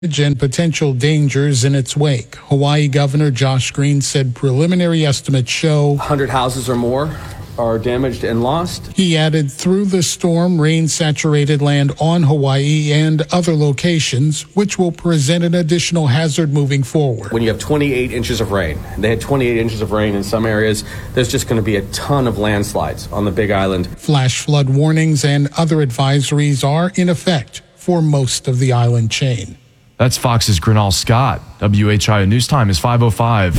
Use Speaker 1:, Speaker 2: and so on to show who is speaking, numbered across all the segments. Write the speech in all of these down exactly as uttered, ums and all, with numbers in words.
Speaker 1: and potential dangers in its wake. Hawaii Governor Josh Green said preliminary estimates show
Speaker 2: one hundred houses or more are damaged and lost.
Speaker 1: He added, through the storm, rain saturated land on Hawaii and other locations, which will present an additional hazard moving forward.
Speaker 2: When you have twenty-eight inches of rain, they had twenty-eight inches of rain in some areas, there's just going to be a ton of landslides on the Big Island.
Speaker 1: Flash flood warnings and other advisories are in effect for most of the island chain.
Speaker 3: That's Fox's Grinal Scott. W H I O News Time is five oh five.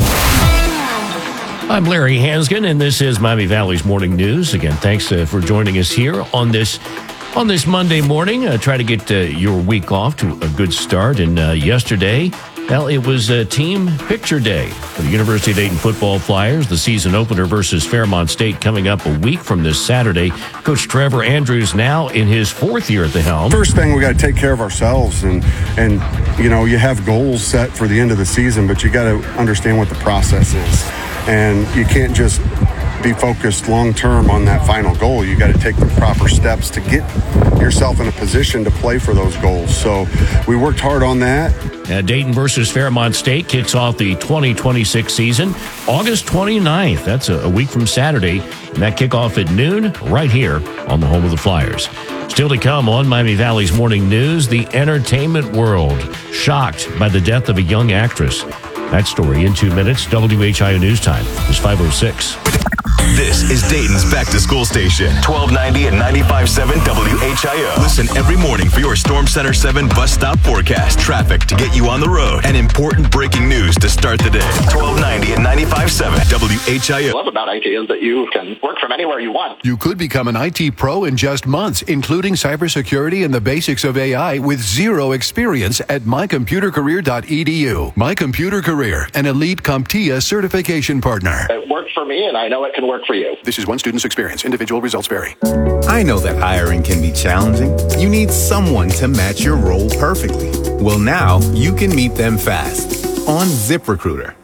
Speaker 4: I'm Larry Hansgen, and this is Miami Valley's Morning News. Again, thanks uh, for joining us here on this on this Monday morning. Uh, try to get uh, your week off to a good start. And uh, yesterday, well, it was uh, Team Picture Day for the University of Dayton Football Flyers. The season opener versus Fairmont State coming up a week from this Saturday. Coach Trevor Andrews now in his fourth year at the helm.
Speaker 5: First thing, we got to take care of ourselves, and and you know, you have goals set for the end of the season, but you got to understand what the process is, and you can't just be focused long term on that final goal. You got to take the proper steps to get yourself in a position to play for those goals. So we worked hard on that.
Speaker 4: Uh, Dayton versus Fairmont State kicks off the twenty twenty-six season August twenty-ninth. That's a, a week from Saturday. And that kickoff at noon right here on the home of the Flyers. Still to come on Miami Valley's Morning News, the entertainment world shocked by the death of a young actress. That story in two minutes. W H I O News Time is five oh six.
Speaker 6: This is Dayton's back-to-school station, twelve ninety and ninety-five point seven W H I O. Listen every morning for your Storm Center seven bus stop forecast, traffic to get you on the road, and important breaking news to start the day. twelve ninety and ninety-five point seven W H I O.
Speaker 7: What I love about I T is that you can work from anywhere you want.
Speaker 8: You could become an I T pro in just months, including cybersecurity and the basics of A I with zero experience at my computer career dot e d u. My Computer Career, an elite CompTIA certification partner.
Speaker 7: It worked for me, and I know it can work for you.
Speaker 8: This is one student's experience. Individual results vary.
Speaker 9: I know that hiring can be challenging. You need someone to match your role perfectly. Well, now you can meet them fast on ZipRecruiter.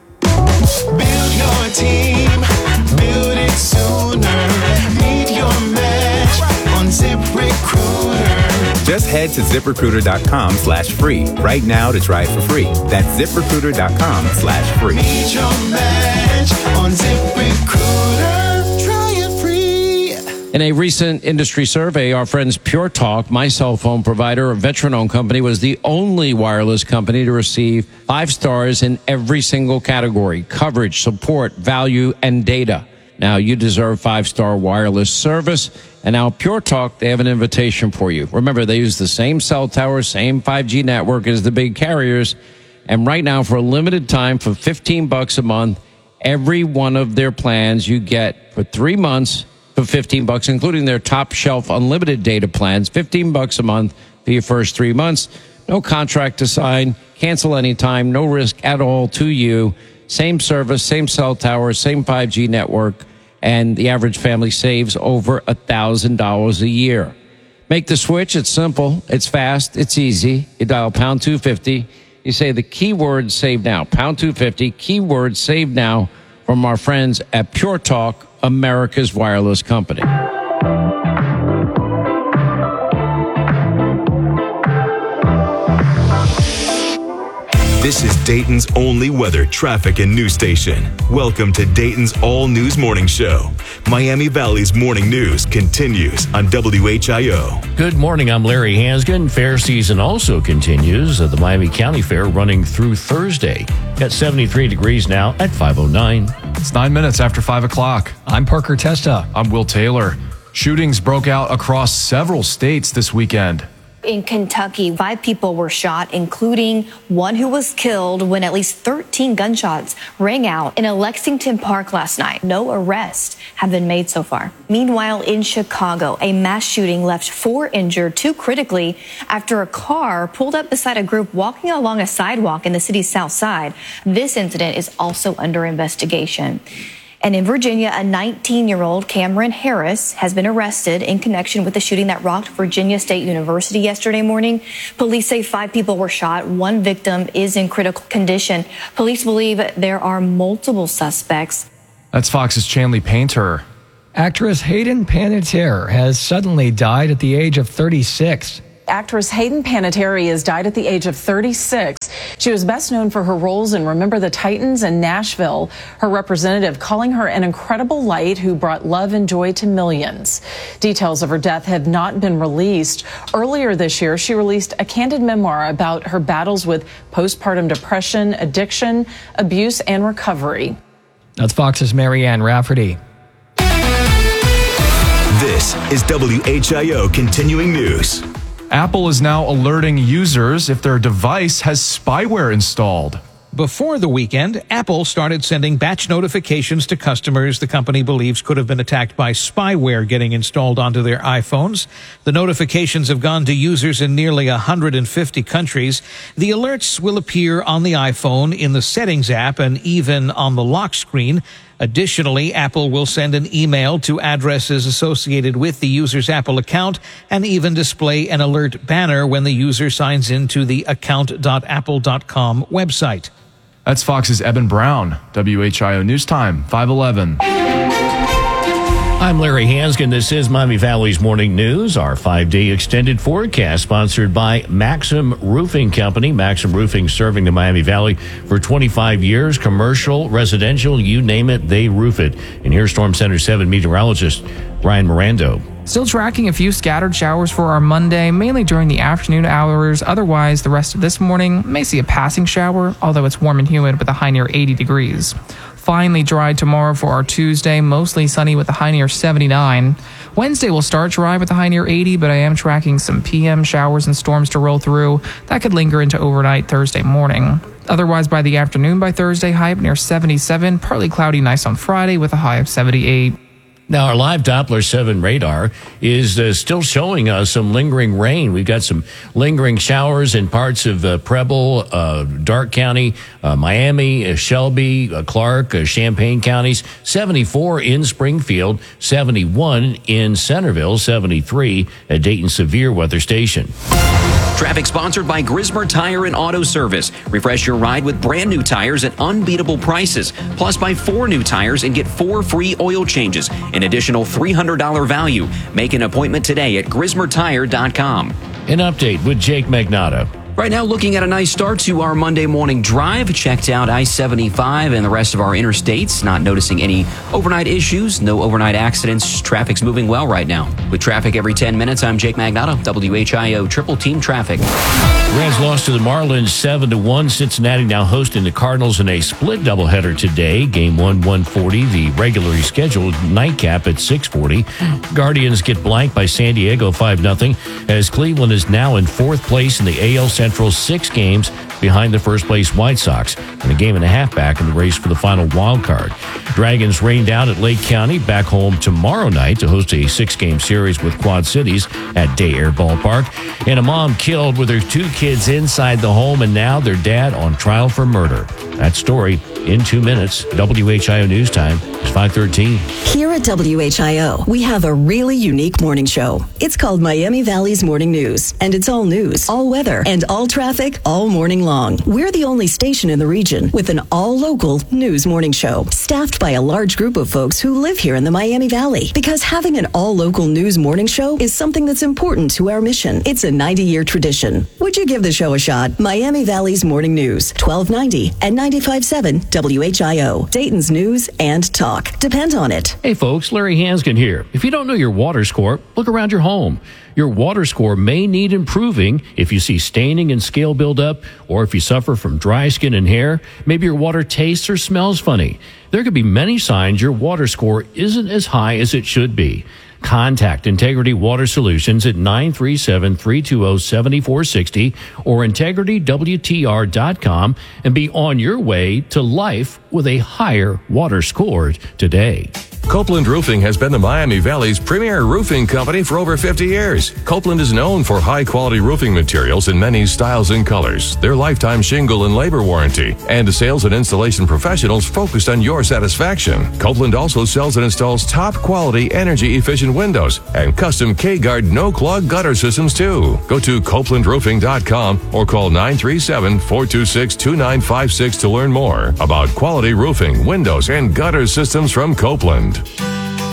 Speaker 10: Build your team, build it sooner. Meet your match on ZipRecruiter.
Speaker 9: Just head to ZipRecruiter.com slash free right now to try it for free. That's ZipRecruiter.com slash free.
Speaker 10: Meet your match on ZipRecruiter. Try it free.
Speaker 11: In a recent industry survey, our friends Pure Talk, my cell phone provider, a veteran-owned company, was the only wireless company to receive five stars in every single category: coverage, support, value, and data. Now, you deserve five-star wireless service. And now Pure Talk, they have an invitation for you. Remember, they use the same cell tower, same five G network as the big carriers. And right now, for a limited time, for fifteen bucks a month, every one of their plans you get for three months for fifteen bucks, including their top shelf unlimited data plans, fifteen bucks a month for your first three months. No contract to sign, cancel anytime, no risk at all to you. Same service, same cell tower, same five G network. And the average family saves over one thousand dollars a year. Make the switch. It's simple. It's fast. It's easy. You dial pound two fifty. You say the keyword save now. Pound two fifty, keyword save now from our friends at Pure Talk, America's wireless company.
Speaker 6: This is Dayton's only weather, traffic, and news station. Welcome to Dayton's all-news morning show. Miami Valley's Morning News continues on W H I O.
Speaker 4: Good morning, I'm Larry Hansgen. Fair season also continues at the Miami County Fair running through Thursday. Got seventy-three degrees now at five oh nine.
Speaker 3: It's nine minutes after five o'clock.
Speaker 12: I'm Parker Testa.
Speaker 3: I'm Will Taylor. Shootings broke out across several states this weekend.
Speaker 13: In Kentucky, five people were shot, including one who was killed when at least thirteen gunshots rang out in a Lexington Park last night. No arrests have been made so far. Meanwhile, in Chicago, a mass shooting left four injured, two critically, after a car pulled up beside a group walking along a sidewalk in the city's south side. This incident is also under investigation. And in Virginia, a nineteen-year-old Cameron Harris has been arrested in connection with the shooting that rocked Virginia State University yesterday morning. Police say five people were shot. One victim is in critical condition. Police believe there are multiple suspects.
Speaker 3: That's Fox's Chanley Painter.
Speaker 12: Actress Hayden Panettiere has suddenly died at the age of thirty-six. Actress Hayden Panettiere has died at the age of thirty-six. She was best known for her roles in Remember the Titans and Nashville, her representative calling her an incredible light who brought love and joy to millions. Details of her death have not been released. Earlier this year, she released a candid memoir about her battles with postpartum depression, addiction, abuse, and recovery.
Speaker 14: That's Fox's Marianne Rafferty.
Speaker 6: This is W H I O Continuing News.
Speaker 3: Apple is now alerting users if their device has spyware installed.
Speaker 15: Before the weekend, Apple started sending batch notifications to customers the company believes could have been attacked by spyware getting installed onto their iPhones. The notifications have gone to users in nearly one hundred fifty countries. The alerts will appear on the iPhone, in the Settings app, and even on the lock screen. Additionally, Apple will send an email to addresses associated with the user's Apple account and even display an alert banner when the user signs into the account dot apple dot com website.
Speaker 3: That's Fox's Eben Brown. W H I O News Time, five eleven.
Speaker 4: I'm Larry Hanskin. This is Miami Valley's Morning News, our five-day extended forecast sponsored by Maxim Roofing Company. Maxim Roofing serving the Miami Valley for twenty-five years. Commercial, residential, you name it, they roof it. And here's Storm Center seven meteorologist Ryan Mirando.
Speaker 16: Still tracking a few scattered showers for our Monday, mainly during the afternoon hours. Otherwise, the rest of this morning may see a passing shower, although it's warm and humid with a high near eighty degrees. Finally dry tomorrow for our Tuesday, mostly sunny with a high near seventy-nine. Wednesday will start dry with a high near eighty, but I am tracking some P M showers and storms to roll through. That could linger into overnight Thursday morning. Otherwise, by the afternoon by Thursday, high up near seventy-seven, partly cloudy nice on Friday with a high of seventy-eight.
Speaker 4: Now, our live Doppler seven radar is uh, still showing us some lingering rain. We've got some lingering showers in parts of uh, Preble, uh, Darke County, uh, Miami, uh, Shelby, uh, Clark, uh, Champaign counties. seventy-four in Springfield, seventy-one in Centerville, seventy-three at Dayton Severe Weather Station.
Speaker 17: Traffic sponsored by Grismer Tire and Auto Service. Refresh your ride with brand new tires at unbeatable prices. Plus, buy four new tires and get four free oil changes. An additional three hundred dollars value. Make an appointment today at grismer tire dot com.
Speaker 4: An update with Jake Magnotta.
Speaker 17: Right now, looking at a nice start to our Monday morning drive. Checked out I seventy-five and the rest of our interstates. Not noticing any overnight issues, no overnight accidents. Traffic's moving well right now. With traffic every ten minutes, I'm Jake Magnotta, W H I O Triple Team Traffic.
Speaker 4: Reds lost to the Marlins seven to one. Cincinnati now hosting the Cardinals in a split doubleheader today. Game one, one forty. The regularly scheduled nightcap at six forty. Guardians get blanked by San Diego five nothing as Cleveland is now in fourth place in the A L Central. Six games behind the first place White Sox and a game and a half back in the race for the final wild card. Dragons rain down at Lake County, back home tomorrow night to host a six-game series with Quad Cities at Day Air Ballpark. And a mom killed with her two kids inside the home and now their dad on trial for murder. That story in two minutes. W H I O News Time is five thirteen.
Speaker 18: Here at W H I O, we have a really unique morning show. It's called Miami Valley's Morning News, and it's all news, all weather, and all traffic all morning long. We're the only station in the region with an all-local news morning show, staffed by a large group of folks who live here in the Miami Valley. Because having an all-local news morning show is something that's important to our mission. It's a ninety-year tradition. Would you give the show a shot? Miami Valley's Morning News, twelve ninety and ninety-five point seven W H I O, Dayton's news and talk. Depend on it.
Speaker 4: Hey folks, Larry Hanskin here. If you don't know your water score, look around your home. Your water score may need improving if you see staining and scale buildup, or if you suffer from dry skin and hair. Maybe your water tastes or smells funny. There could be many signs your water score isn't as high as it should be. Contact Integrity Water Solutions at nine three seven, three two zero, seven four six zero or integrity w t r dot com and be on your way to life with a higher water score today.
Speaker 19: Copeland Roofing has been the Miami Valley's premier roofing company for over fifty years. Copeland is known for high-quality roofing materials in many styles and colors, their lifetime shingle and labor warranty, and sales and installation professionals focused on your satisfaction. Copeland also sells and installs top-quality, energy-efficient windows and custom K-Guard no-clog gutter systems, too. Go to copeland roofing dot com or call nine three seven, four two six, two nine five six to learn more about quality roofing, windows, and gutter systems from Copeland.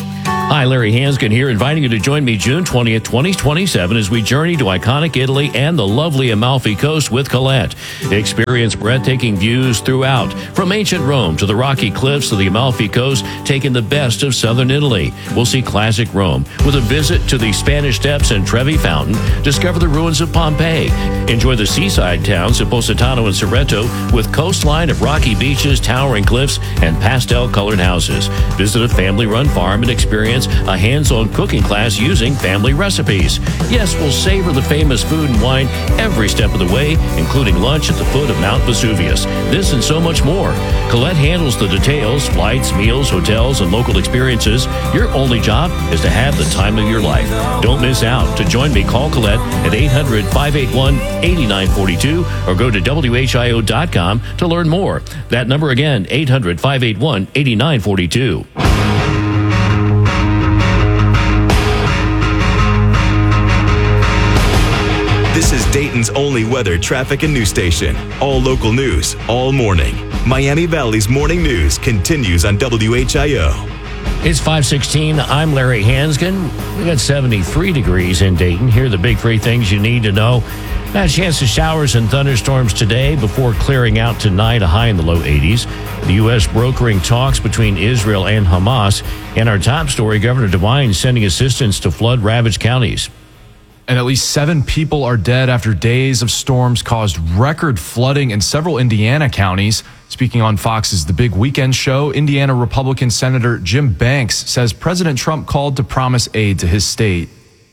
Speaker 4: Hi, Larry Hanskin here, inviting you to join me June twentieth, twenty twenty-seven as we journey to iconic Italy and the lovely Amalfi Coast with Colette. Experience breathtaking views throughout, from ancient Rome to the rocky cliffs of the Amalfi Coast, taking the best of southern Italy. We'll see classic Rome with a visit to the Spanish Steps and Trevi Fountain, discover the ruins of Pompeii, enjoy the seaside towns of Positano and Sorrento with coastline of rocky beaches, towering cliffs, and pastel-colored houses. Visit a family-run farm and experience a hands-on cooking class using family recipes. Yes, we'll savor the famous food and wine every step of the way, including lunch at the foot of Mount Vesuvius. This and so much more. Colette handles the details, flights, meals, hotels, and local experiences. Your only job is to have the time of your life. Don't miss out. To join me, call Colette at eight hundred, five eight one, eight nine four two or go to W H I O dot com to learn more. That number again, eight hundred, five eight one, eight nine four two.
Speaker 6: This is Dayton's only weather, traffic, and news station. All local news, all morning. Miami Valley's morning news continues on W H I O.
Speaker 4: It's five sixteen. I'm Larry Hanskin. We got seventy-three degrees in Dayton. Here are the big three things you need to know. Not a chance of showers and thunderstorms today before clearing out tonight, a high in the low eighties. The U S brokering talks between Israel and Hamas. And our top story, Governor DeWine sending assistance to flood-ravaged counties.
Speaker 3: And at least seven people are dead after days of storms caused record flooding in several Indiana counties. Speaking on Fox's The Big Weekend Show, Indiana Republican Senator Jim Banks says President Trump called to promise aid to his state.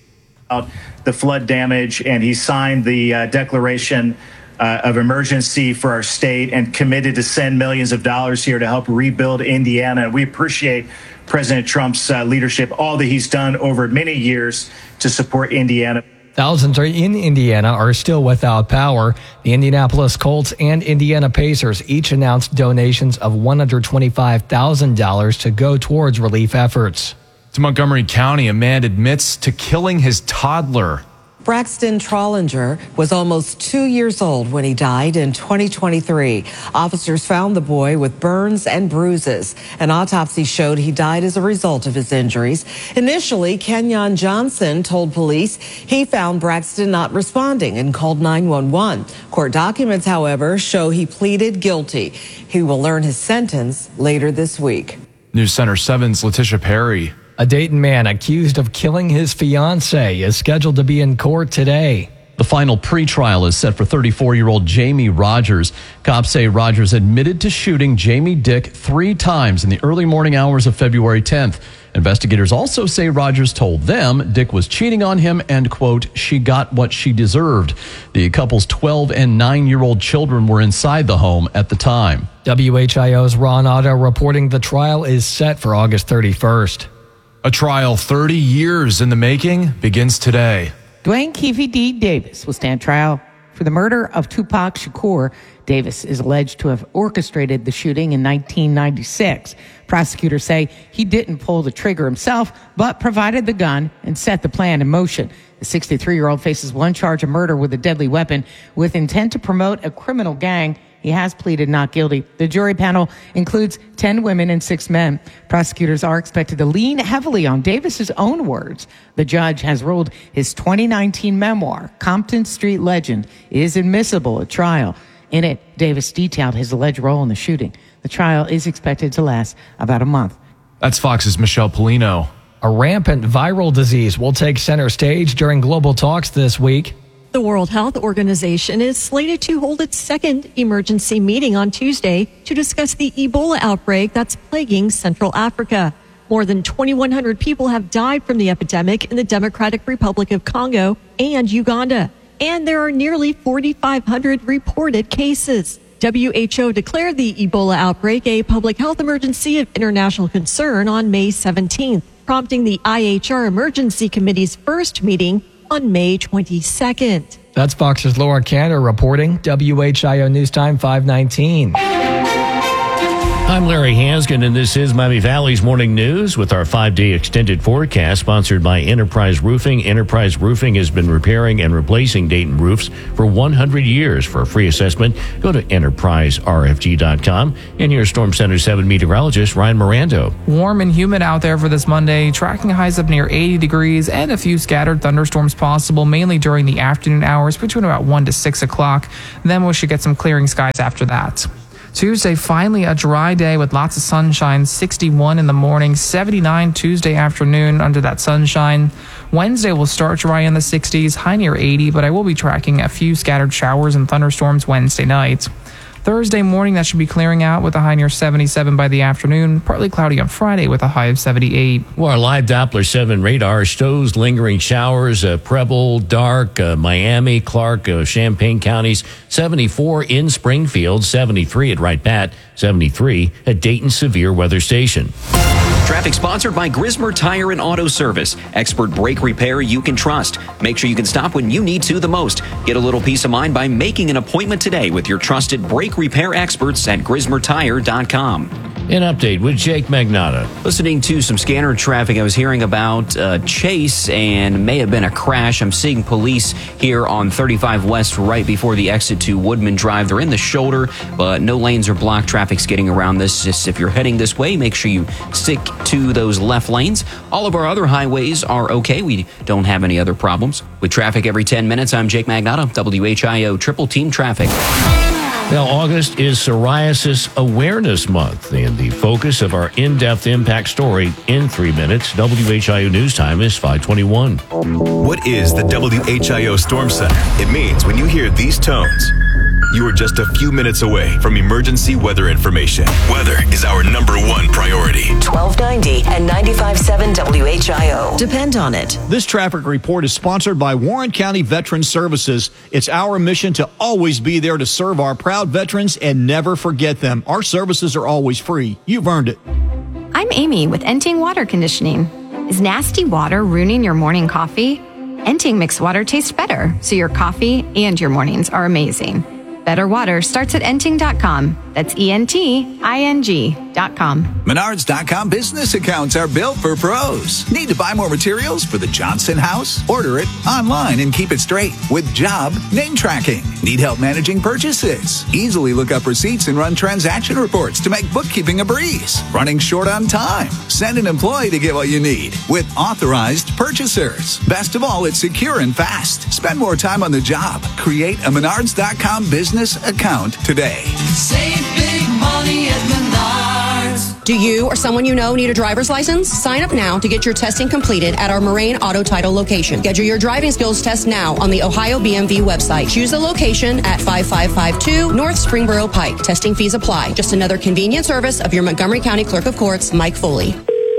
Speaker 20: The flood damage, and he signed the uh, declaration uh, of emergency for our state and committed to send millions of dollars here to help rebuild Indiana. And we appreciate President Trump's uh, leadership, all that he's done over many years to support Indiana.
Speaker 14: Thousands are in Indiana are still without power. The Indianapolis Colts and Indiana Pacers each announced donations of one hundred twenty-five thousand dollars to go towards relief efforts.
Speaker 3: To Montgomery County, a man admits to killing his toddler.
Speaker 21: Braxton Trollinger was almost two years old when he died in twenty twenty-three. Officers found the boy with burns and bruises. An autopsy showed he died as a result of his injuries. Initially, Kenyon Johnson told police he found Braxton not responding and called nine one one. Court documents, however, show he pleaded guilty. He will learn his sentence later this week.
Speaker 3: News Center seven's Letitia Perry.
Speaker 14: A Dayton man accused of killing his fiancée is scheduled to be in court today.
Speaker 22: The final pretrial is set for thirty-four-year-old Jamie Rogers. Cops say Rogers admitted to shooting Jamie Dick three times in the early morning hours of February tenth. Investigators also say Rogers told them Dick was cheating on him and, quote, she got what she deserved. The couple's twelve and nine-year-old children were inside the home at the time.
Speaker 14: W H I O's Ron Otto reporting the trial is set for August thirty-first.
Speaker 3: A trial thirty years in the making begins today.
Speaker 23: Dwayne Keefe D. Davis will stand trial for the murder of Tupac Shakur. Davis is alleged to have orchestrated the shooting in nineteen ninety-six. Prosecutors say he didn't pull the trigger himself, but provided the gun and set the plan in motion. The sixty-three-year-old faces one charge of murder with a deadly weapon with intent to promote a criminal gang. He has pleaded not guilty. The jury panel includes ten women and six men. Prosecutors are expected to lean heavily on Davis's own words. The judge has ruled his twenty nineteen memoir, Compton Street Legend, is admissible at trial. In it, Davis detailed his alleged role in the shooting. The trial is expected to last about a month.
Speaker 3: That's Fox's Michelle Polino.
Speaker 14: A rampant viral disease will take center stage during global talks this week.
Speaker 24: The World Health Organization is slated to hold its second emergency meeting on Tuesday to discuss the Ebola outbreak that's plaguing Central Africa. More than twenty-one hundred people have died from the epidemic in the Democratic Republic of Congo and Uganda. And there are nearly forty-five hundred reported cases. W H O declared the Ebola outbreak a public health emergency of international concern on May seventeenth, prompting the I H R Emergency Committee's first meeting on May twenty-second.
Speaker 14: That's Fox's Laura Cantor reporting. W H I O News Time five nineteen.
Speaker 4: I'm Larry Hanskin, and this is Miami Valley's Morning News with our five-day extended forecast sponsored by Enterprise Roofing. Enterprise Roofing has been repairing and replacing Dayton roofs for one hundred years. For a free assessment, go to enterprise r f g dot com. And here's Storm Center seven meteorologist Ryan Mirando.
Speaker 16: Warm and humid out there for this Monday, tracking highs up near eighty degrees and a few scattered thunderstorms possible, mainly during the afternoon hours between about one to six o'clock. Then we should get some clearing skies after that. Tuesday, finally a dry day with lots of sunshine, sixty-one in the morning, seventy-nine Tuesday afternoon under that sunshine. Wednesday will start dry in the sixties, high near eighty, but I will be tracking a few scattered showers and thunderstorms Wednesday night. Thursday morning, that should be clearing out with a high near seventy-seven by the afternoon. Partly cloudy on Friday with a high of seventy-eight.
Speaker 4: Well, our live Doppler seven radar shows lingering showers, uh, Preble, Dark, uh, Miami, Clark, uh, Champaign counties, seventy-four in Springfield, seventy-three at Wright Pat, seventy-three at Dayton Severe Weather Station.
Speaker 17: Traffic sponsored by Grismer Tire and Auto Service. Expert brake repair you can trust. Make sure you can stop when you need to the most. Get a little peace of mind by making an appointment today with your trusted brake repair experts at grismer tire dot com.
Speaker 4: An update with Jake Magnotta.
Speaker 17: Listening to some scanner traffic, I was hearing about a chase and may have been a crash. I'm seeing police here on thirty-five West right before the exit to Woodman Drive. They're in the shoulder, but no lanes are blocked. Traffic's getting around this. Just if you're heading this way, make sure you stick to those left lanes. All of our other highways are okay. We don't have any other problems. With traffic every ten minutes, I'm Jake Magnotta, W H I O Triple Team Traffic.
Speaker 4: Now, August is Psoriasis Awareness Month, and the focus of our in-depth impact story in three minutes. W H I O News Time is five twenty-one.
Speaker 6: What is the W H I O Storm Center? It means when you hear these tones, you are just a few minutes away from emergency weather information. Weather is our number one priority.
Speaker 18: twelve ninety and ninety-five point seven W H I O. Depend on it.
Speaker 1: This traffic report is sponsored by Warren County Veterans Services. It's our mission to always be there to serve our proud veterans and never forget them. Our services are always free. You've earned it.
Speaker 2: I'm Amy with Enting Water Conditioning. Is nasty water ruining your morning coffee? Enting mixed water tastes better, so your coffee and your mornings are amazing. Better water starts at enting dot com. That's E N T I N G dot com.
Speaker 5: Menards dot com business accounts are built for pros. Need to buy more materials for the Johnson house? Order it online and keep it straight with job name tracking. Need help managing purchases? Easily look up receipts and run transaction reports to make bookkeeping a breeze. Running short on time? Send an employee to get what you need with authorized purchasers. Best of all, it's secure and fast. Spend more time on the job. Create a Menards dot com business account today.
Speaker 10: Save big money at Menards.
Speaker 7: Do you or someone you know need a driver's license? Sign up now to get your testing completed at our Moraine Auto Title location. Schedule your driving skills test now on the Ohio B M V website. Choose the location at five five five two North Springboro Pike. Testing fees apply. Just another convenient service of your Montgomery County Clerk of Courts, Mike Foley.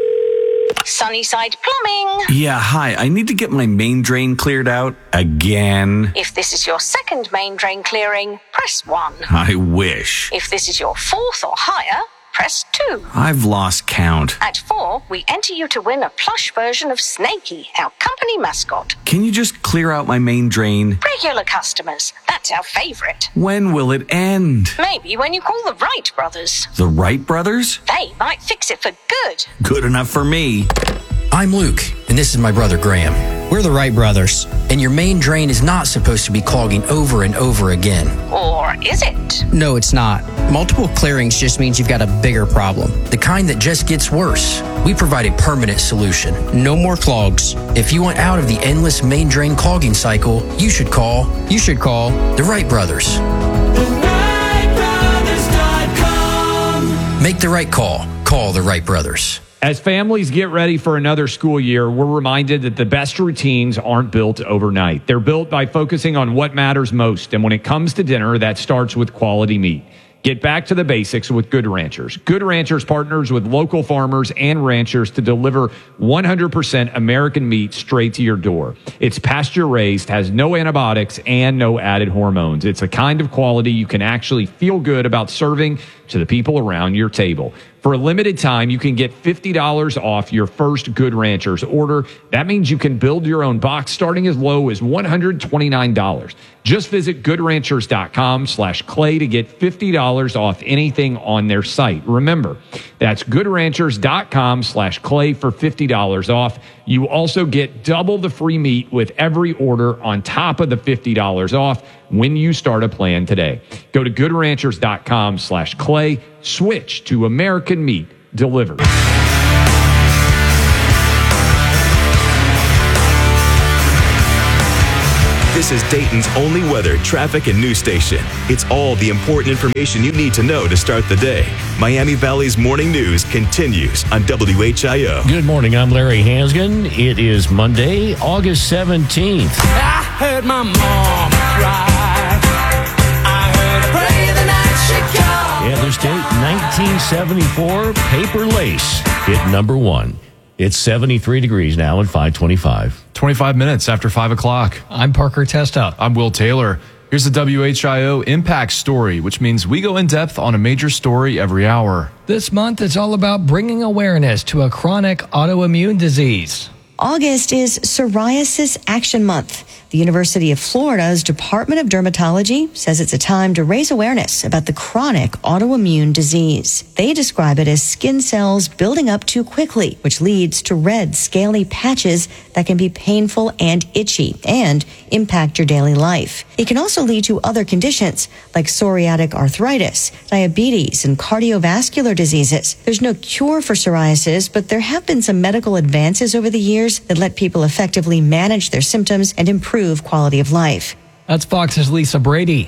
Speaker 25: Sunnyside Plumbing.
Speaker 26: Yeah, hi. I need to get my main drain cleared out again.
Speaker 25: If this is your second main drain clearing, press one.
Speaker 26: I wish.
Speaker 25: If this is your fourth or higher, press two.
Speaker 26: I've lost count.
Speaker 25: At four, we enter you to win a plush version of Snakey, our company mascot.
Speaker 26: Can you just clear out my main drain?
Speaker 25: Regular customers, that's our favorite.
Speaker 26: When will it end?
Speaker 25: Maybe when you call the Wright brothers.
Speaker 26: The Wright brothers?
Speaker 25: They might fix it for good.
Speaker 26: Good enough for me.
Speaker 27: I'm Luke, and this is my brother Graham. We're the Wright brothers, and your main drain is not supposed to be clogging over and over again.
Speaker 25: Or is it?
Speaker 27: No, it's not. Multiple clearings just means you've got a bigger problem, the kind that just gets worse. We provide a permanent solution. No more clogs. If you want out of the endless main drain clogging cycle, you should call, you should call the Wright brothers.
Speaker 10: the wright brothers dot com.
Speaker 27: Make the right call. Call the Wright brothers.
Speaker 28: As families get ready for another school year, we're reminded that the best routines aren't built overnight. They're built by focusing on what matters most. And when it comes to dinner, that starts with quality meat. Get back to the basics with Good Ranchers. Good Ranchers partners with local farmers and ranchers to deliver one hundred percent American meat straight to your door. It's pasture raised, has no antibiotics, and no added hormones. It's a kind of quality you can actually feel good about serving to the people around your table. For a limited time, you can get fifty dollars off your first Good Ranchers order. That means you can build your own box starting as low as one hundred twenty-nine dollars. Just visit goodranchers.com slash clay to get fifty dollars off anything on their site. Remember, that's goodranchers.com slash clay for fifty dollars off. You also get double the free meat with every order on top of the fifty dollars off when you start a plan today. Go to goodranchers.com slash clay. Switch to American meat delivered.
Speaker 6: This is Dayton's only weather, traffic, and news station. It's all the important information you need to know to start the day. Miami Valley's Morning News continues on W H I O.
Speaker 4: Good morning. I'm Larry Hansgen. It is Monday, August seventeenth.
Speaker 10: I heard my mom cry. I heard her pray the night she called.
Speaker 4: Yeah, this date, nineteen seventy-four, Paper Lace hit number one. It's seventy-three degrees now at five twenty-five.
Speaker 3: twenty-five minutes after five o'clock.
Speaker 14: I'm Parker Testa.
Speaker 3: I'm Will Taylor. Here's the W H I O Impact Story, which means we go in depth on a major story every hour.
Speaker 14: This month is all about bringing awareness to a chronic autoimmune disease.
Speaker 8: August is Psoriasis Action Month. The University of Florida's Department of Dermatology says it's a time to raise awareness about the chronic autoimmune disease. They describe it as skin cells building up too quickly, which leads to red, scaly patches that can be painful and itchy and impact your daily life. It can also lead to other conditions like psoriatic arthritis, diabetes, and cardiovascular diseases. There's no cure for psoriasis, but there have been some medical advances over the years that let people effectively manage their symptoms and improve quality of life.
Speaker 14: That's Fox's Lisa Brady.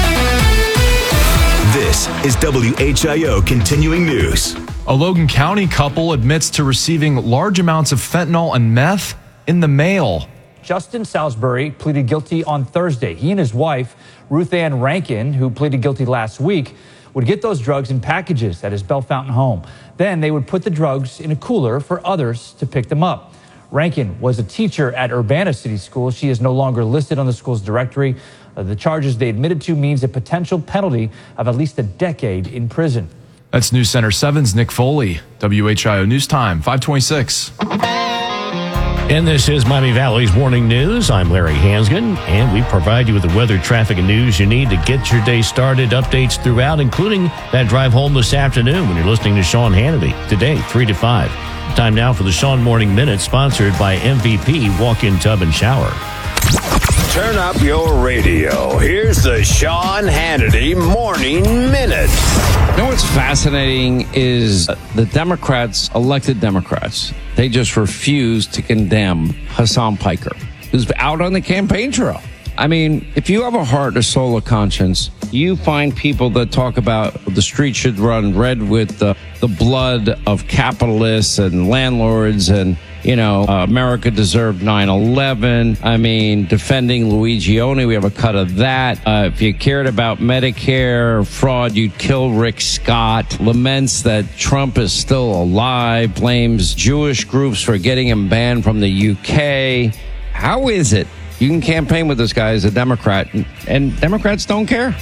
Speaker 6: This is W H I O Continuing News.
Speaker 3: A Logan County couple admits to receiving large amounts of fentanyl and meth in the mail.
Speaker 9: Justin Salisbury pleaded guilty on Thursday. He and his wife, Ruth Ann Rankin, who pleaded guilty last week, would get those drugs in packages at his Bellefontaine home. Then they would put the drugs in a cooler for others to pick them up. Rankin was a teacher at Urbana City School. She is no longer listed on the school's directory. Uh, the charges they admitted to means a potential penalty of at least a decade in prison.
Speaker 3: That's News Center seven's Nick Foley. W H I O News Time, five twenty-six.
Speaker 4: And this is Miami Valley's Morning News. I'm Larry Hansgen, and we provide you with the weather, traffic, and news you need to get your day started. Updates throughout, including that drive home this afternoon when you're listening to Sean Hannity today, three to five. Time now for the Sean Morning Minute, sponsored by M V P Walk-In Tub and Shower.
Speaker 11: Turn up your radio. Here's the Sean Hannity Morning Minute.
Speaker 12: You know what's fascinating is the Democrats, elected Democrats, they just refuse to condemn Hassan Piker, who's out on the campaign trail. I mean, if you have a heart, a soul, a conscience, you find people that talk about the street should run red with the, the blood of capitalists and landlords and, you know, uh, America deserved nine eleven. I mean, defending Luigi Oni, we have a cut of that. Uh, if you cared about Medicare fraud, you'd kill Rick Scott. Laments that Trump is still alive. Blames Jewish groups for getting him banned from the U K. How is it you can campaign with this guy as a Democrat, and, and Democrats don't care?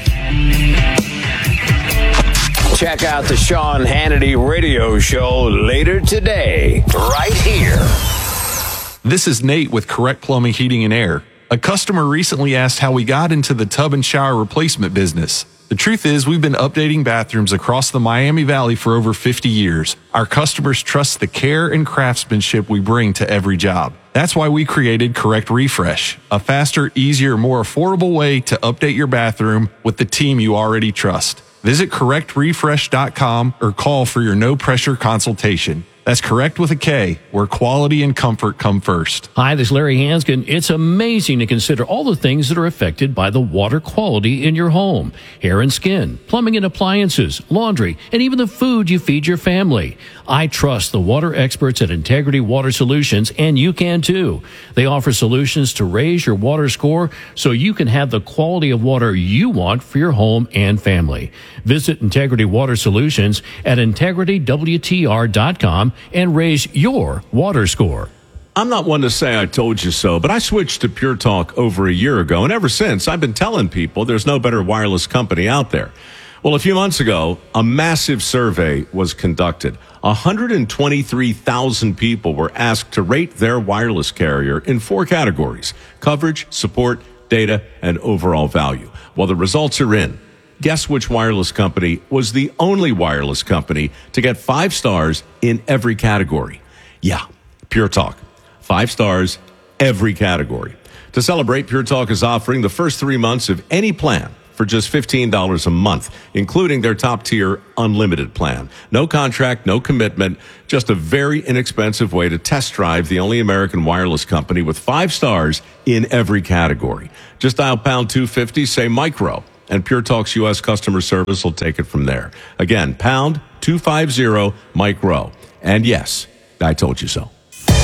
Speaker 11: Check out the Sean Hannity radio show later today, right here.
Speaker 13: This is Nate with Correct Plumbing, Heating, and Air. A customer recently asked how we got into the tub and shower replacement business. The truth is, we've been updating bathrooms across the Miami Valley for over fifty years. Our customers trust the care and craftsmanship we bring to every job. That's why we created Correct Refresh, a faster, easier, more affordable way to update your bathroom with the team you already trust. Visit correct refresh dot com or call for your no-pressure consultation. That's Correct with a K, where quality and comfort come first.
Speaker 4: Hi, this is Larry Hansgen. It's amazing to consider all the things that are affected by the water quality in your home. Hair and skin, plumbing and appliances, laundry, and even the food you feed your family. I trust the water experts at Integrity Water Solutions, and you can too. They offer solutions to raise your water score so you can have the quality of water you want for your home and family. Visit Integrity Water Solutions at integrity w t r dot com and raise your water score.
Speaker 15: I'm not one to say I told you so, but I switched to Pure Talk over a year ago, and ever since, I've been telling people there's no better wireless company out there. Well, a few months ago, a massive survey was conducted. one hundred twenty-three thousand people were asked to rate their wireless carrier in four categories: coverage, support, data, and overall value. Well, the results are in. Guess which wireless company was the only wireless company to get five stars in every category? Yeah, Pure Talk. Five stars, every category. To celebrate, Pure Talk is offering the first three months of any plan for just fifteen dollars a month, including their top-tier unlimited plan. No contract, no commitment, just a very inexpensive way to test drive the only American wireless company with five stars in every category. Just dial pound two fifty, say micro, and Pure Talk's U S customer service will take it from there. Again, pound two fifty, micro. And yes, I told you so.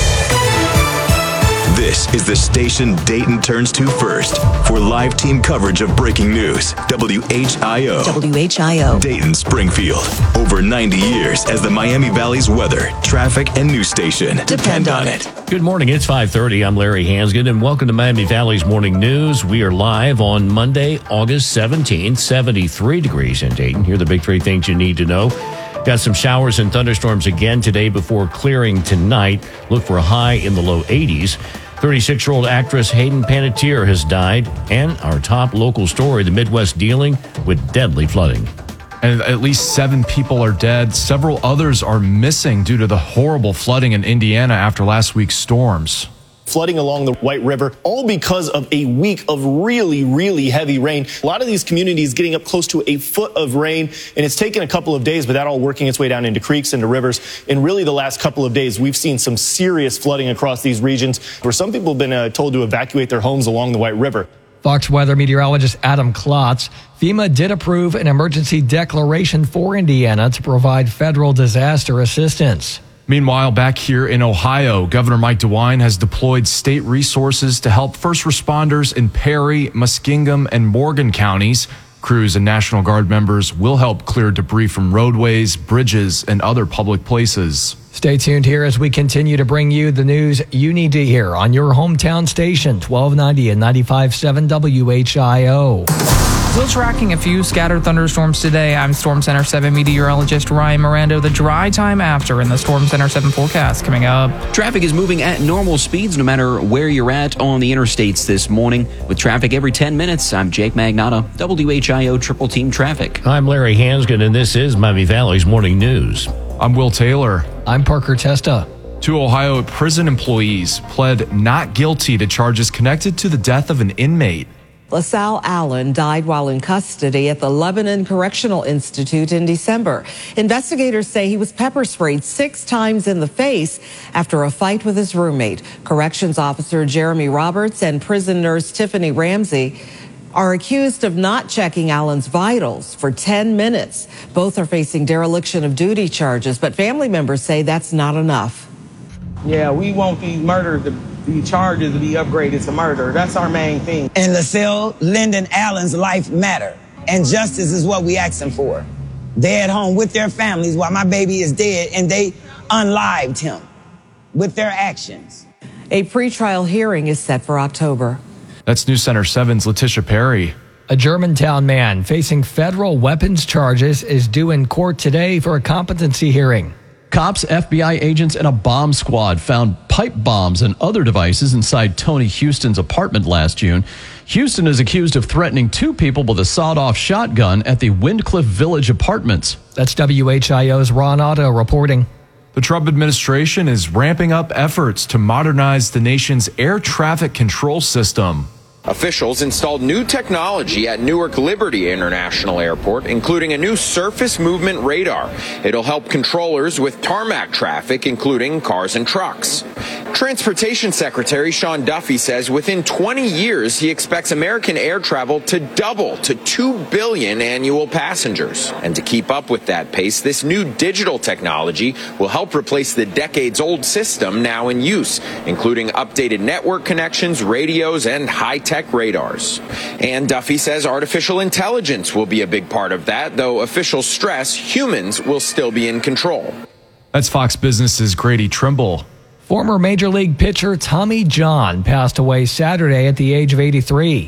Speaker 6: This is the station Dayton turns to first for live team coverage of breaking news. W H I O.
Speaker 18: W H I O.
Speaker 6: Dayton, Springfield. Over ninety years as the Miami Valley's weather, traffic, and news station. Depend on it.
Speaker 4: Good morning. It's five thirty. I'm Larry Hansgen, and welcome to Miami Valley's Morning News. We are live on Monday, August seventeenth, seventy-three degrees in Dayton. Here are the big three things you need to know. Got some showers and thunderstorms again today before clearing tonight. Look for a high in the low eighties. thirty-six-year-old actress Hayden Panettiere has died. And our top local story, the Midwest dealing with deadly flooding.
Speaker 3: And at least seven people are dead. Several others are missing due to the horrible flooding in Indiana after last week's storms.
Speaker 16: Flooding along the White River, all because of a week of really, really heavy rain. A lot of these communities getting up close to a foot of rain, and it's taken a couple of days, but that all working its way down into creeks, into rivers. And really the last couple of days, we've seen some serious flooding across these regions where some people have been uh, told to evacuate their homes along the White River.
Speaker 14: Fox weather meteorologist Adam Klotz. FEMA did approve an emergency declaration for Indiana to provide federal disaster assistance.
Speaker 3: Meanwhile, back here in Ohio, Governor Mike DeWine has deployed state resources to help first responders in Perry, Muskingum, and Morgan counties. Crews and National Guard members will help clear debris from roadways, bridges, and other public places.
Speaker 14: Stay tuned here as we continue to bring you the news you need to hear on your hometown station, twelve ninety and ninety-five point seven W H I O.
Speaker 17: Still tracking a few scattered thunderstorms today. I'm Storm Center seven meteorologist Ryan Mirando. The dry time after in the Storm Center seven forecast coming up.
Speaker 19: Traffic is moving at normal speeds no matter where you're at on the interstates this morning. With traffic every ten minutes, I'm Jake Magnotta, W H I O Triple Team Traffic.
Speaker 4: I'm Larry Hansgen, and this is Miami Valley's Morning News.
Speaker 3: I'm Will Taylor.
Speaker 14: I'm Parker Testa.
Speaker 3: Two Ohio prison employees pled not guilty to charges connected to the death of an inmate.
Speaker 20: LaSalle Allen died while in custody at the Lebanon Correctional Institute in December. Investigators say he was pepper sprayed six times in the face after a fight with his roommate. Corrections officer Jeremy Roberts and prison nurse Tiffany Ramsey are accused of not checking Allen's vitals for ten minutes. Both are facing dereliction of duty charges, but family members say that's not enough.
Speaker 21: Yeah, we want these murders, the, the charges to be upgraded to murder. That's our main thing.
Speaker 22: And LaSalle, Lyndon Allen's life matter, and justice is what we asking for. They're at home with their families while my baby is dead, and they unlived him with their actions.
Speaker 20: A pretrial hearing is set for October.
Speaker 3: That's News Center seven's Letitia Perry.
Speaker 14: A Germantown man facing federal weapons charges is due in court today for a competency hearing.
Speaker 23: Cops, F B I agents, and a bomb squad found pipe bombs and other devices inside Tony Houston's apartment last June. Houston is accused of threatening two people with a sawed-off shotgun at the Windcliff Village Apartments.
Speaker 14: That's W H I O's Ron Otto reporting.
Speaker 3: The Trump administration is ramping up efforts to modernize the nation's air traffic control system.
Speaker 24: Officials installed new technology at Newark Liberty International Airport, including a new surface movement radar. It'll help controllers with tarmac traffic, including cars and trucks. Transportation Secretary Sean Duffy says within twenty years, he expects American air travel to double to two billion annual passengers. And to keep up with that pace, this new digital technology will help replace the decades-old system now in use, including updated network connections, radios, and high-tech tech radars. And Duffy says artificial intelligence will be a big part of that, though officials stress humans will still be in control.
Speaker 3: That's Fox Business's Grady Trimble.
Speaker 14: Former Major League pitcher Tommy John passed away Saturday at the age of eighty-three.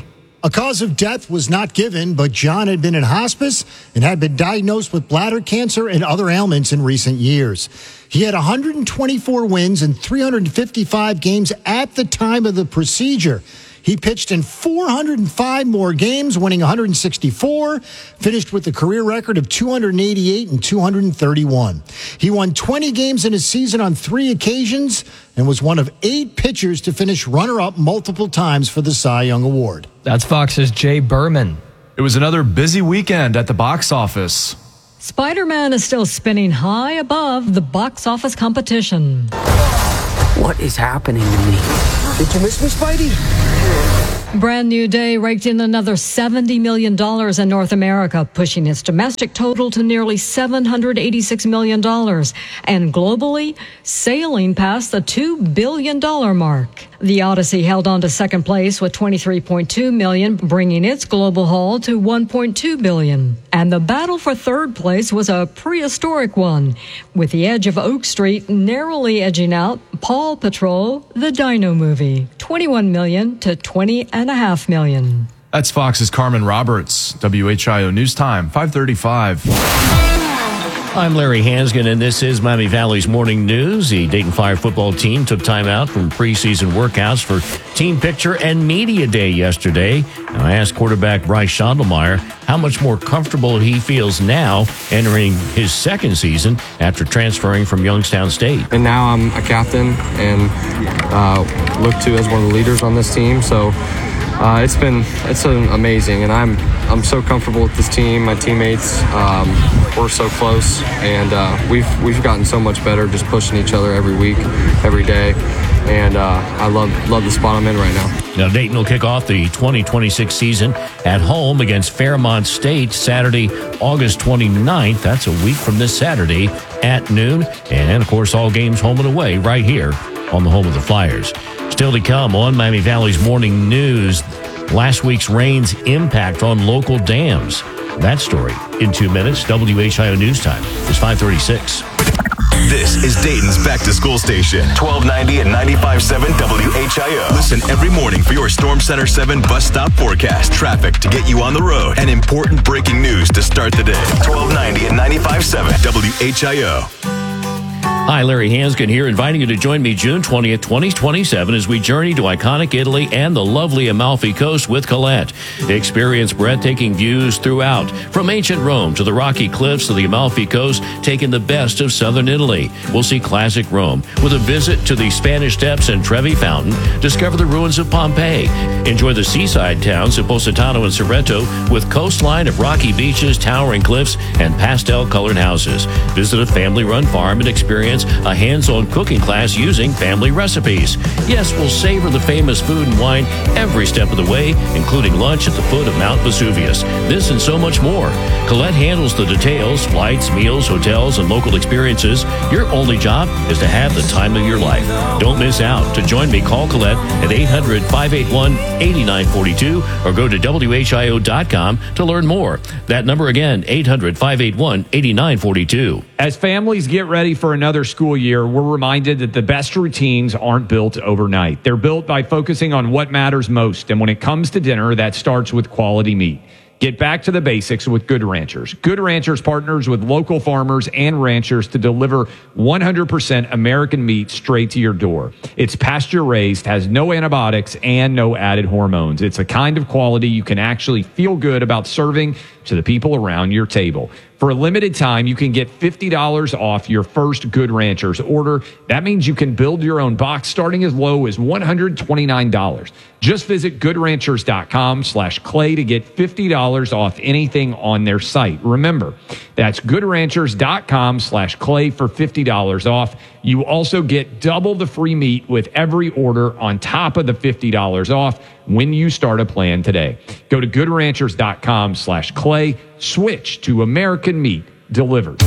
Speaker 1: A cause of death was not given, but John had been in hospice and had been diagnosed with bladder cancer and other ailments in recent years. He had one hundred twenty-four wins in three hundred fifty-five games at the time of the procedure. He pitched in four hundred five more games, winning one hundred sixty-four, finished with a career record of two hundred eighty-eight and two hundred thirty-one. He won twenty games in a season on three occasions and was one of eight pitchers to finish runner-up multiple times for the Cy Young Award.
Speaker 14: That's Fox's Jay Berman.
Speaker 3: It was another busy weekend at the box office.
Speaker 2: Spider-Man is still spinning high above the box office competition.
Speaker 5: What is happening to me? Did you miss me, Spidey?
Speaker 2: Brand New Day raked in another seventy million dollars in North America, pushing its domestic total to nearly seven hundred eighty-six million dollars, and globally, sailing past the two billion dollars mark. The Odyssey held on to second place with twenty-three point two million dollars, bringing its global haul to one point two billion dollars. And the battle for third place was a prehistoric one, with The Edge of Oak Street narrowly edging out Paw Patrol, the Dino Movie, twenty-one million dollars to twenty and a half million dollars.
Speaker 3: That's Fox's Carmen Roberts, W H I O News Time, five thirty-five.
Speaker 4: I'm Larry Hansgen, and this is Miami Valley's Morning News. The Dayton Fire football team took time out from preseason workouts for Team Picture and Media Day yesterday. And I asked quarterback Bryce Schondelmeyer how much more comfortable he feels now entering his second season after transferring from Youngstown State.
Speaker 7: And now I'm a captain and uh, looked to as one of the leaders on this team. So uh, it's been it's been amazing, and I'm I'm so comfortable with this team. My teammates, um, we're so close, and uh, we've we've gotten so much better, just pushing each other every week, every day. And uh, I love love the spot I'm in right now.
Speaker 4: Now, Dayton will kick off the twenty twenty-six season at home against Fairmont State Saturday, August twenty-ninth. That's a week from this Saturday at noon. And, of course, all games home and away right here on the home of the Flyers. Still to come on Miami Valley's Morning News, last week's rain's impact on local dams. That story in two minutes. W H I O News Time is five thirty-six.
Speaker 6: This is Dayton's Back to School Station, twelve ninety and ninety-five point seven W H I O. Listen every morning for your Storm Center seven bus stop forecast, traffic to get you on the road, and important breaking news to start the day. twelve ninety and ninety-five point seven W H I O.
Speaker 4: Hi, Larry Hansgen here, inviting you to join me June twentieth, twenty twenty-seven as we journey to iconic Italy and the lovely Amalfi Coast with Colette. Experience breathtaking views throughout, from ancient Rome to the rocky cliffs of the Amalfi Coast, taking the best of southern Italy. We'll see classic Rome with a visit to the Spanish Steps and Trevi Fountain, discover the ruins of Pompeii, enjoy the seaside towns of Positano and Cerreto with coastline of rocky beaches, towering cliffs, and pastel-colored houses. Visit a family-run farm and experience a hands-on cooking class using family recipes. Yes, we'll savor the famous food and wine every step of the way, including lunch at the foot of Mount Vesuvius. This and so much more. Colette handles the details, flights, meals, hotels, and local experiences. Your only job is to have the time of your life. Don't miss out. To join me, call Colette at eight hundred, five eight one, eight nine four two or go to W H I O dot com to learn more. That number again, eight hundred, five eight one, eight nine four two.
Speaker 9: As families get ready for another school year, we're reminded that the best routines aren't built overnight. They're built by focusing on what matters most. And when it comes to dinner, that starts with quality meat. Get back to the basics with Good Ranchers. Good Ranchers partners with local farmers and ranchers to deliver one hundred percent American meat straight to your door. It's pasture-raised, has no antibiotics, and no added hormones. It's a kind of quality you can actually feel good about serving to the people around your table. For a limited time, you can get fifty dollars off your first Good Ranchers order. That means you can build your own box starting as low as one hundred twenty-nine dollars. Just visit goodranchers.com slash clay to get fifty dollars off anything on their site. Remember, that's goodranchers.com slash clay for fifty dollars off. You also get double the free meat with every order on top of the fifty dollars off when you start a plan today. Go to goodranchers.com slash clay. Switch to American meat delivered.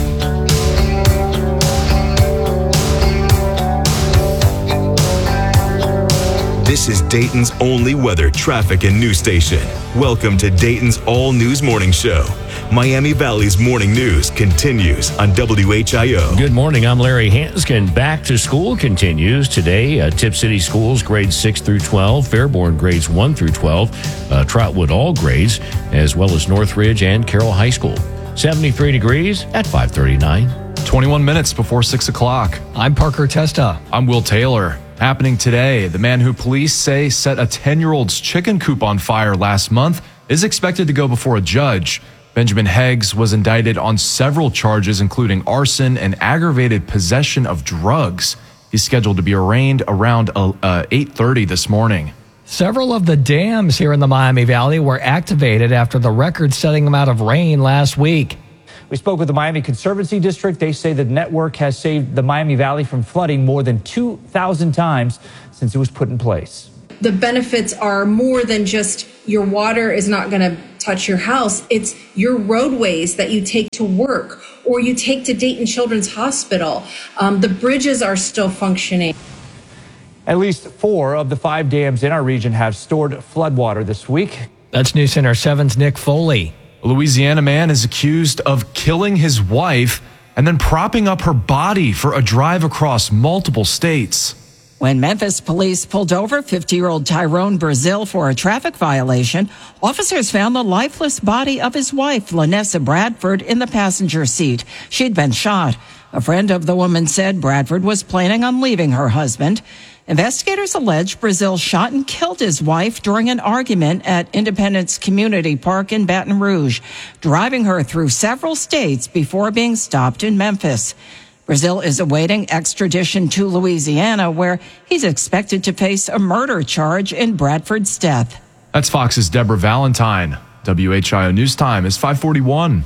Speaker 6: This is Dayton's only weather, traffic, and news station. Welcome to Dayton's all news morning show. Miami Valley's morning news continues on W H I O.
Speaker 4: Good morning. I'm Larry Hanskin. Back to school continues today. Uh, Tip City Schools grades six through twelve, Fairborn grades one through twelve, uh, Trotwood all grades, as well as Northridge and Carroll High School. seventy-three degrees at five thirty-nine.
Speaker 3: twenty-one minutes before six o'clock.
Speaker 14: I'm Parker Testa.
Speaker 3: I'm Will Taylor. Happening today, the man who police say set a ten-year-old's chicken coop on fire last month is expected to go before a judge. Benjamin Heggs was indicted on several charges, including arson and aggravated possession of drugs. He's scheduled to be arraigned around uh, eight thirty this morning.
Speaker 14: Several of the dams here in the Miami Valley were activated after the record-setting amount of rain last week.
Speaker 9: We spoke with the Miami Conservancy District. They say the network has saved the Miami Valley from flooding more than two thousand times since it was put in place.
Speaker 8: The benefits are more than just your water is not going to touch your house. It's your roadways that you take to work or you take to Dayton Children's Hospital. Um, the bridges are still functioning.
Speaker 9: At least four of the five dams in our region have stored floodwater this week.
Speaker 14: That's News Center seven's Nick Foley.
Speaker 3: A Louisiana man is accused of killing his wife and then propping up her body for a drive across multiple states.
Speaker 10: When Memphis police pulled over fifty-year-old Tyrone Brazil for a traffic violation, officers found the lifeless body of his wife, Lanessa Bradford, in the passenger seat. She'd been shot. A friend of the woman said Bradford was planning on leaving her husband. Investigators allege Brazil shot and killed his wife during an argument at Independence Community Park in Baton Rouge, driving her through several states before being stopped in Memphis. Brazil is awaiting extradition to Louisiana, where he's expected to face a murder charge in Bradford's death.
Speaker 3: That's Fox's Deborah Valentine. W H I O News Time is five forty-one.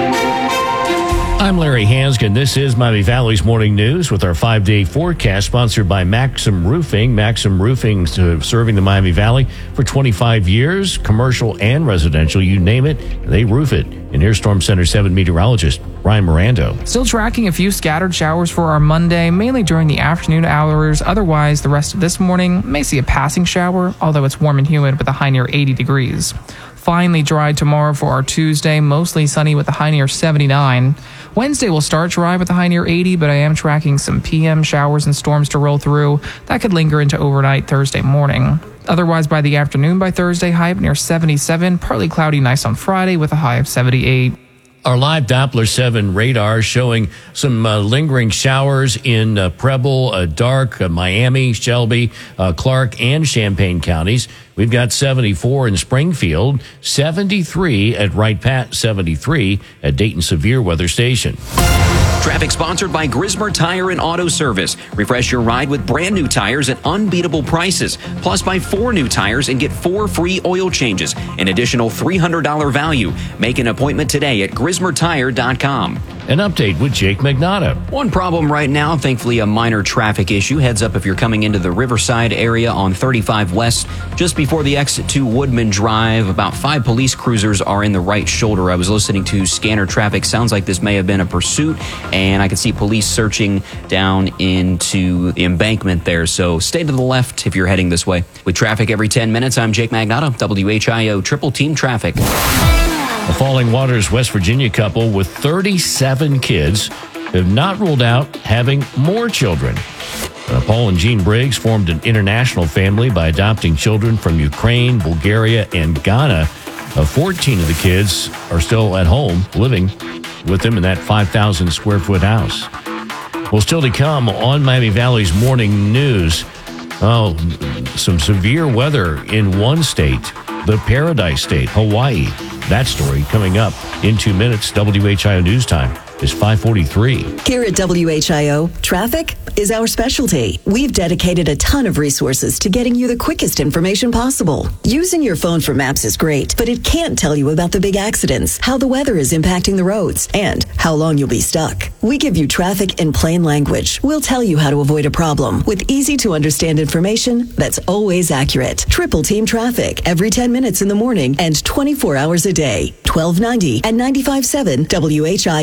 Speaker 4: I'm Larry Hanskin. This is Miami Valley's Morning News with our five-day forecast sponsored by Maxim Roofing. Maxim Roofing uh, serving the Miami Valley for twenty-five years, commercial and residential, you name it, they roof it. And here's Storm Center seven meteorologist Ryan Mirando.
Speaker 17: Still tracking a few scattered showers for our Monday, mainly during the afternoon hours. Otherwise, the rest of this morning may see a passing shower, although it's warm and humid with a high near eighty degrees. Finally dry tomorrow for our Tuesday, mostly sunny with a high near seventy-nine. Wednesday will start dry with a high near eighty, but I am tracking some P M showers and storms to roll through. That could linger into overnight Thursday morning. Otherwise, by the afternoon by Thursday, high up near seventy-seven, partly cloudy nice on Friday with a high of seventy-eight.
Speaker 4: Our live Doppler seven radar showing some uh, lingering showers in uh, Preble, uh, Dark, uh, Miami, Shelby, uh, Clark, and Champaign counties. We've got seventy-four in Springfield, seventy-three at Wright Pat, seventy-three at Dayton Severe Weather Station.
Speaker 19: Traffic sponsored by Grismer Tire and Auto Service. Refresh your ride with brand new tires at unbeatable prices. Plus, buy four new tires and get four free oil changes. An additional three hundred dollars value. Make an appointment today at grismer tire dot com.
Speaker 4: An update with Jake Magnotta.
Speaker 19: One problem right now, thankfully a minor traffic issue. Heads up if you're coming into the Riverside area on thirty-five West. Just before the exit to Woodman Drive, about five police cruisers are in the right shoulder. I was listening to scanner traffic. Sounds like this may have been a pursuit, and I can see police searching down into the embankment there. So stay to the left if you're heading this way. With traffic every ten minutes, I'm Jake Magnotta, W H I O Triple Team Traffic.
Speaker 4: A Falling Waters, West Virginia couple with thirty-seven kids have not ruled out having more children. Uh, Paul and Jean Briggs formed an international family by adopting children from Ukraine, Bulgaria, and Ghana. Uh, fourteen of the kids are still at home living with them in that five thousand square foot house. Well, still to come on Miami Valley's Morning News. Oh, some severe weather in one state, the Paradise State, Hawaii. That story coming up in two minutes. W H I O News Time is five forty-three.
Speaker 18: Here at W H I O, traffic is our specialty. We've dedicated a ton of resources to getting you the quickest information possible. Using your phone for maps is great, but it can't tell you about the big accidents, how the weather is impacting the roads, and how long you'll be stuck. We give you traffic in plain language. We'll tell you how to avoid a problem with easy to understand information that's always accurate. Triple Team Traffic every ten minutes in the morning and twenty-four hours a day. twelve ninety and ninety-five point seven W H I O.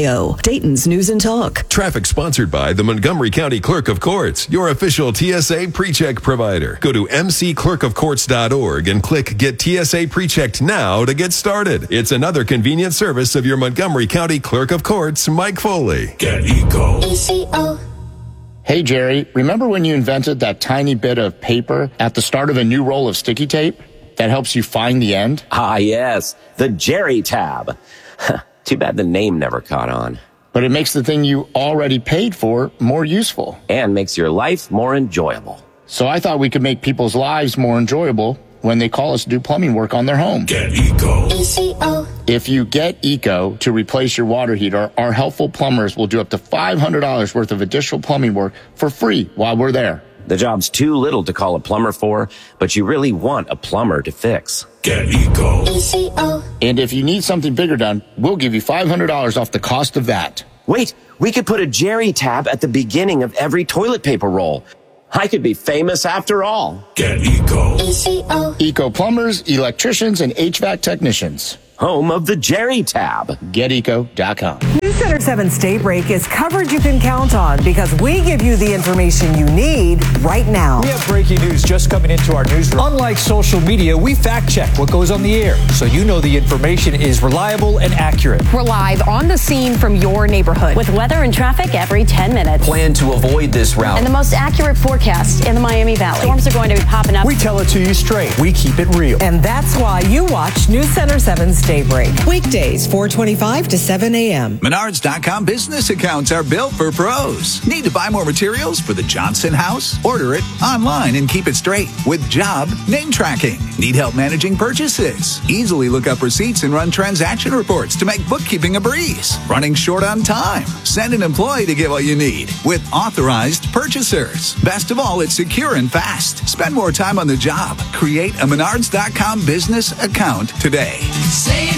Speaker 18: Dayton's News and Talk.
Speaker 11: Traffic sponsored by the Montgomery County Clerk of Courts, your official T S A pre-check provider. Go to m c clerk of courts dot org and click Get T S A Pre-Checked now to get started. It's another convenient service of your Montgomery County Clerk of Courts, Mike Foley.
Speaker 12: Get Eco.
Speaker 13: E C O.
Speaker 15: Hey, Jerry, remember when you invented that tiny bit of paper at the start of a new roll of sticky tape that helps you find the end?
Speaker 25: Ah, yes, the Jerry tab. Too bad the name never caught on.
Speaker 15: But it makes the thing you already paid for more useful.
Speaker 25: And makes your life more enjoyable.
Speaker 15: So I thought we could make people's lives more enjoyable when they call us to do plumbing work on their home.
Speaker 12: Get Eco.
Speaker 13: E C O.
Speaker 15: If you get Eco to replace your water heater, our helpful plumbers will do up to five hundred dollars worth of additional plumbing work for free while we're there.
Speaker 25: The job's too little to call a plumber for, but you really want a plumber to fix.
Speaker 12: Get Eco.
Speaker 13: E C O.
Speaker 15: And if you need something bigger done, we'll give you five hundred dollars off the cost of that.
Speaker 25: Wait, we could put a Jerry tab at the beginning of every toilet paper roll. I could be famous after all.
Speaker 12: Get Eco.
Speaker 13: E C O.
Speaker 15: Eco plumbers, electricians, and H V A C technicians.
Speaker 25: Home of the Jerry tab.
Speaker 15: get eco dot com.
Speaker 26: News Center seven's Daybreak is coverage you can count on because we give you the information you need right now.
Speaker 9: We have breaking news just coming into our newsroom. Unlike social media, we fact check what goes on the air so you know the information is reliable and accurate.
Speaker 27: We're live on the scene from your neighborhood
Speaker 28: with weather and traffic every ten minutes.
Speaker 25: Plan to avoid this route.
Speaker 28: And the most accurate forecast in the Miami Valley. Storms are going to be popping up.
Speaker 9: We tell it to you straight. We keep it real.
Speaker 26: And that's why you watch News Center seven's Daybreak. Weekdays, four twenty-five to seven a.m.
Speaker 29: Menards dot com business accounts are built for pros. Need to buy more materials for the Johnson house? Order it online and keep it straight with job name tracking. Need help managing purchases? Easily look up receipts and run transaction reports to make bookkeeping a breeze. Running short on time? Send an employee to get what you need with authorized purchasers. Best of all, it's secure and fast. Spend more time on the job. Create a Menards dot com business account today.
Speaker 30: Save